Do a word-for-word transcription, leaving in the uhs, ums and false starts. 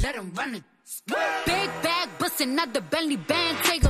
let him run it. Big bag bustin' out the Bentley band, take